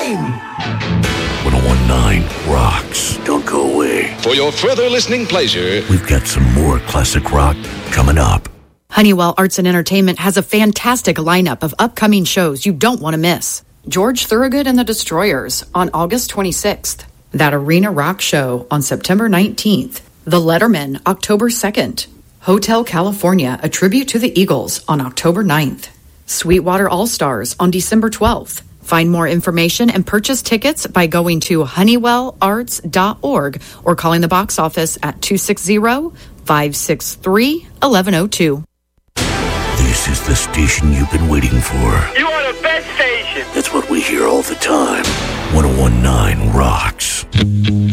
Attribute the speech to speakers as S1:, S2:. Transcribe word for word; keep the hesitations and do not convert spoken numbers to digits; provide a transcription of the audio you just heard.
S1: time!
S2: ten nineteen rocks. Don't go away.
S3: For your further listening pleasure,
S2: we've got some more classic rock coming up.
S4: Honeywell Arts and Entertainment has a fantastic lineup of upcoming shows you don't want to miss. George Thorogood and the Destroyers on August twenty-sixth. That Arena Rock Show on September nineteenth. The Letterman October second. Hotel California, a tribute to the Eagles on October ninth. Sweetwater All-Stars on December twelfth. Find more information and purchase tickets by going to honeywell arts dot org or calling the box office at two six zero, five six three, one one zero two.
S2: This is the station you've been waiting for.
S5: You are the best station.
S2: That's what we hear all the time. ten nineteen rocks.